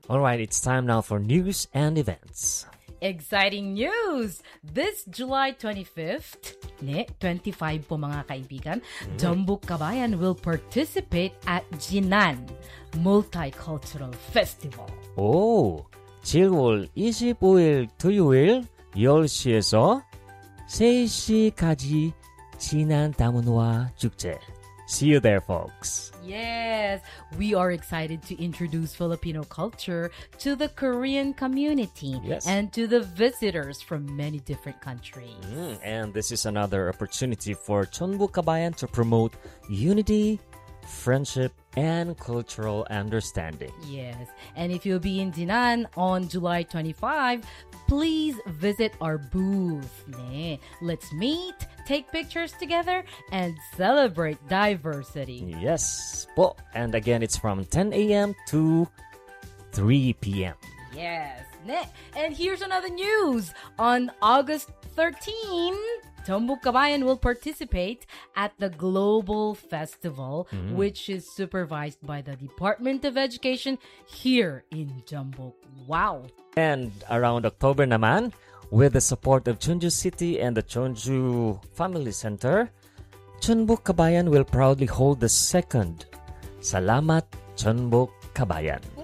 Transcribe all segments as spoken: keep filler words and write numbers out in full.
Alright, it's time now for news and events. Exciting news! This July twenty-fifth, ne, twenty-five po mga kaibigan, mm. Jeonbuk Kabayan will participate at Jinan Multicultural Festival. 오, 칠월 이십오일 토요일 열 시에서 세 시까지 지난 다문화 축제. See you there, folks. Yes, we are excited to introduce Filipino culture to the Korean community yes. and to the visitors from many different countries. Mm, and this is another opportunity for Jeonbuk Kabayan to promote unity, friendship, and cultural understanding. Yes, and if you'll be in Jinan on July twenty-fifth, please visit our booth. Ne? Let's meet, take pictures together, and celebrate diversity. Yes, po. And again, it's from ten a.m. to three p.m. Yes. Ne? And here's another news. On August thirteenth, Jeonbuk Kabayan will participate at the Global Festival, mm-hmm. which is supervised by the Department of Education here in Jeonbuk. Wow! And around October naman, with the support of Jeonju City and the Jeonju Family Center, Jeonbuk Kabayan will proudly hold the second Salamat Jeonbuk Kabayan. Wow!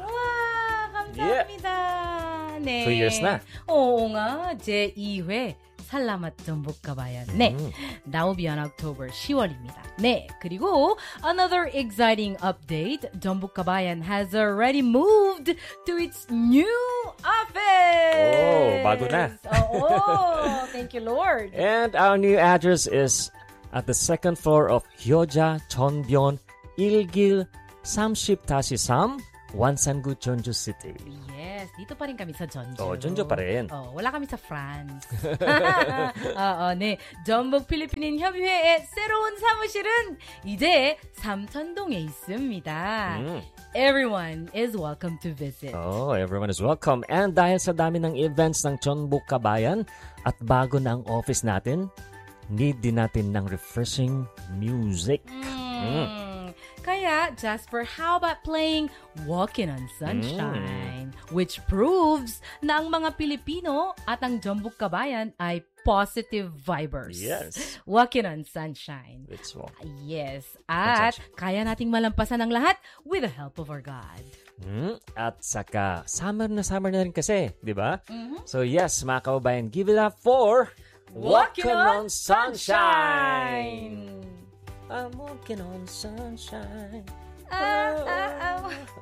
감사합니다. 네. Two years na. Oo nga, 제이 회. 살라맛 전북 가바얀. 네. Mm. That will be on October 시월입니다. 네. 그리고 another exciting update. 전북 가바얀 has already moved to its new office. Oh, bago na. Oh, thank you, Lord. And our new address is at the second floor of Hyoja Jeonbyeon 일길 삼십-삼, Wansan-gu, Jeonju City. Yes, dito pa rin kami sa Jeonju. Oh, Jeonju pa rin. Oh, wala kami sa France. Oo, 네. 전북 필리핀인 협의회의 새로운 사무실은 이제 삼천동에 있습니다. Mm. Everyone is welcome to visit. Oh, everyone is welcome. And dahil sa dami ng events ng Jeonbuk Kabayan at bago na ang office natin, need din natin ng refreshing music. Mm. Mm. Kaya, Jasper, how about playing Walking on Sunshine? Mm. Which proves na ang mga Pilipino at ang Jeonbuk Kabayan ay positive vibers. Yes. Walking on Sunshine. It's well. Yes. At kaya nating malampasan ang lahat with the help of our God. Mm. At saka, summer na summer na rin kasi, di ba? Mm-hmm. So yes, mga kababayan, give it up for Walking, Walking on, on Sunshine! Sunshine. I'm walking on sunshine. Ah, ah, ah.